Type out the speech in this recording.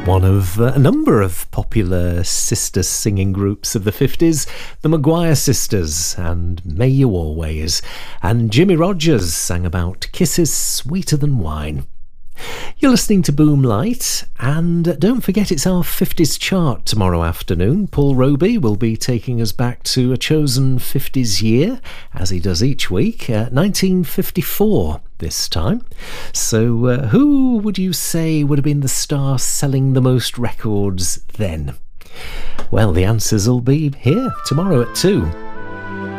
One of a number of popular sister singing groups of the 50s, the Maguire Sisters and May You Always, and Jimmy Rogers sang about kisses sweeter than wine. You're listening to Boomlight, and don't forget it's our 50s chart tomorrow afternoon. Paul Roby will be taking us back to a chosen 50s year, as he does each week, 1954 this time. So who would you say would have been the star selling the most records then? Well, the answers will be here tomorrow at 2.